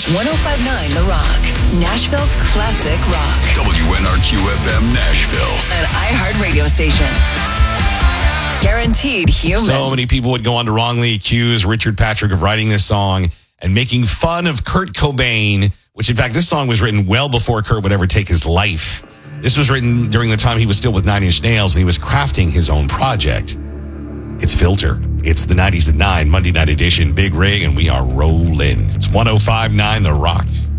1059 The Rock, Nashville's classic rock. WNRQ-FM Nashville. An iHeart radio station. Guaranteed human. So many people would go on to wrongly accuse Richard Patrick of writing this song and making fun of Kurt Cobain, which in fact, this song was written well before Kurt would ever take his life. This was written during the time he was still with Nine Inch Nails and he was crafting his own project. It's Filter. It's the 90s at 9, Monday night edition, Big Rig, and we are rolling. It's 1059 The Rock.